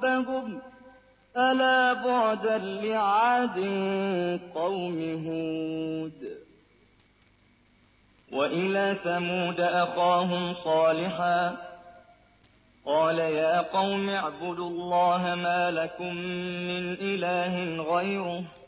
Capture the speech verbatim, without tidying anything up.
رَبَّهُمْ أَلَا بُعْدًا لِّعَادٍ قَوْمِ هُودٍ. وَإِلَىٰ ثَمُودَ أَخَاهُمْ صَالِحًا قَالَ يَا قَوْمِ اعْبُدُوا اللَّهَ مَا لَكُم مِّنْ إِلَٰهٍ غَيْرُهُ